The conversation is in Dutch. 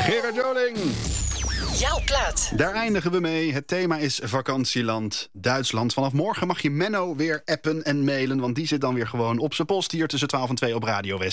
Gerard Joling. Jouw plaat. Daar eindigen we mee. Het thema is vakantieland Duitsland. Vanaf morgen mag je Menno weer appen en mailen, want die zit dan weer gewoon op zijn post hier tussen 12 en 2 op Radio West.